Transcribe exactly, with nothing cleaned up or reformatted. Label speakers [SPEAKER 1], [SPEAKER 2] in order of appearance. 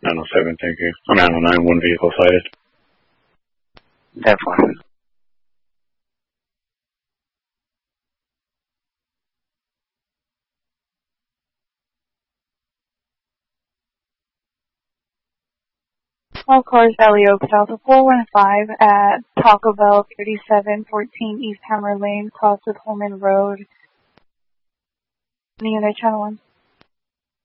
[SPEAKER 1] nine oh seven, thank you. Oh, nine oh nine, one vehicle cited.
[SPEAKER 2] Definitely.
[SPEAKER 3] All cars Valley Oak south of four one five at Taco Bell, thirty-seven fourteen East Hammer Lane, cross with Holman Road. Any other channel one?